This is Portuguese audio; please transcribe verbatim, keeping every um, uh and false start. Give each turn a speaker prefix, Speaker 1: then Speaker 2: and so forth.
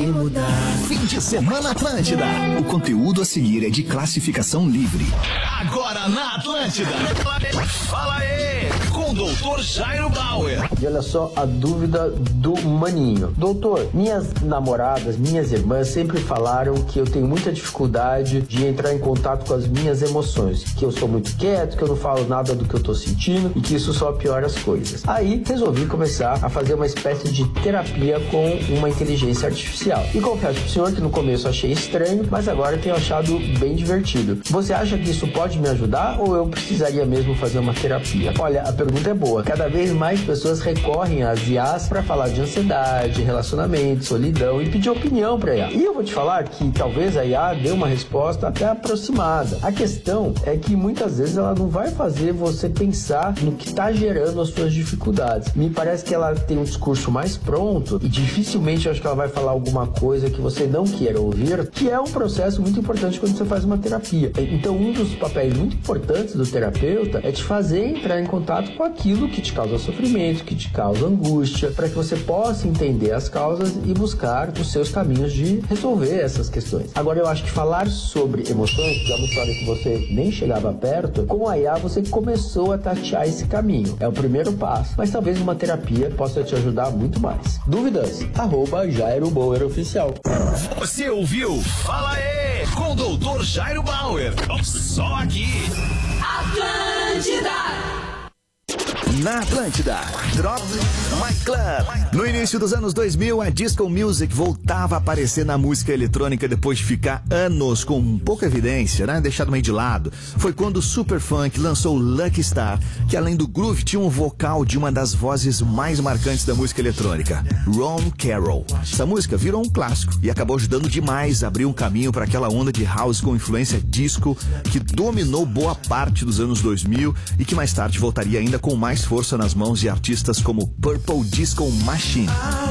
Speaker 1: me mudar.
Speaker 2: Fim de Semana Atlântida. O conteúdo a seguir é de classificação livre. Agora na Atlântida. Fala aí, com o doutor Jairo Bauer.
Speaker 3: E olha só a dúvida do Maninho. Doutor, minhas namoradas, minhas irmãs sempre falaram que eu tenho muita dificuldade de entrar em contato com as minhas emoções, que eu sou muito quieto, que eu não falo nada do que eu tô sentindo e que isso só piora as coisas. Aí resolvi começar a fazer uma espécie de terapia com uma inteligência artificial. E confesso pro senhor que no começo achei estranho, mas agora tenho achado bem divertido. Você acha que isso pode me ajudar ou eu precisaria mesmo fazer uma terapia? Olha, a pergunta é boa. Cada vez mais pessoas recorrem às I As para falar de ansiedade, relacionamento, solidão e pedir opinião para I A. E eu vou te falar que talvez a I A dê uma resposta até aproximada. A questão é que muitas vezes ela não vai fazer você pensar no que está gerando as suas dificuldades. Me parece que ela tem um discurso mais pronto e dificilmente eu acho que ela vai falar alguma coisa que você não queira ouvir, que é um processo muito importante quando você faz uma terapia. Então, um dos papéis muito importantes do terapeuta é te fazer entrar em contato com aquilo que te causa sofrimento, que te causa angústia, para que você possa entender as causas e buscar os seus caminhos de resolver essas questões. Agora, eu acho que falar sobre emoções, que é uma história que você nem chegava perto, com a I A você começou a tatear esse caminho. É o primeiro passo, mas talvez uma terapia possa te ajudar muito mais. Dúvidas? Arroba Jairo Bauer Oficial.
Speaker 2: Você ouviu? Fala aí, com o doutor Jairo Bauer. Só aqui.
Speaker 1: Atlântida!
Speaker 2: Na Atlântida, Drop My Club. No início dos anos dois mil, a disco music voltava a aparecer na música eletrônica depois de ficar anos com pouca evidência, né? Deixado meio de lado. Foi quando o Superfunk lançou Lucky Star, que além do groove tinha um vocal de uma das vozes mais marcantes da música eletrônica, Ron Carroll. Essa música virou um clássico e acabou ajudando demais a abrir um caminho para aquela onda de house com influência disco que dominou boa parte dos anos dois mil e que mais tarde voltaria ainda com mais força nas mãos de artistas como Purple Disco Machine.